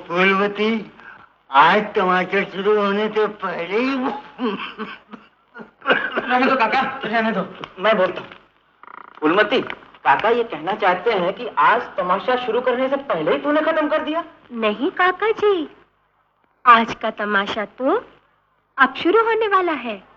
फूलवती, आज तमाचा शुरू होने से पहले ही रहने दो काका, रहने दो। मैं बोलता हूँ। फूलमती, काका ये कहना चाहते हैं कि आज तमाशा शुरू करने से पहले ही तूने खत्म कर दिया? नहीं काका जी, आज का तमाशा तो अब शुरू होने वाला है।